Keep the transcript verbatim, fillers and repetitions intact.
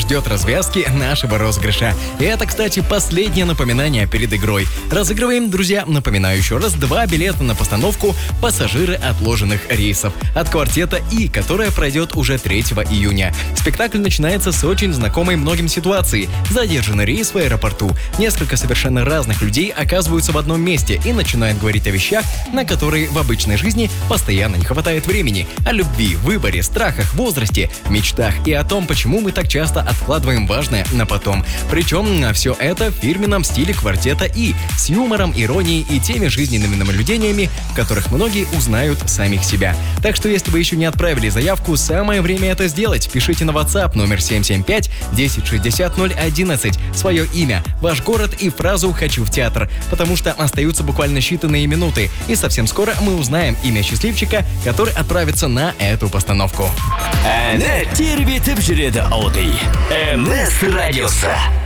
ждет развязки нашего розыгрыша. И это, кстати, последнее напоминание перед игрой. Разыгрываем, друзья, напоминаю еще раз, два билета на постановку «Пассажиры отложенных рейсов» от квартета И, которая пройдет уже третьего июня. Спектакль начинается с очень знакомой многим ситуации. Задержанный рейс в аэропорту. Несколько совершенно разных людей оказываются в одном месте и начинают говорить о вещах, на которые в обычной жизни постоянно не хватает времени. О любви, выборе, страхах, возрасте, мечтах и о том, почему мы так часто откладываем важное на потом. Причем все это в фирменном стиле квартета И, с юмором, иронией и теми жизненными наблюдениями, в которых многие узнают самих себя. Так что, если вы еще не отправили заявку, самое время это сделать. Пишите на WhatsApp номер семь семь пять десять шестьдесят ноль одиннадцать свое имя, ваш город и фразу «Хочу в театр», потому что остаются буквально считанные минуты, и совсем скоро мы узнаем имя счастливчика, который отправится на эту постановку. Әні тербетіп жүреді ылғи. эм эс радиосы.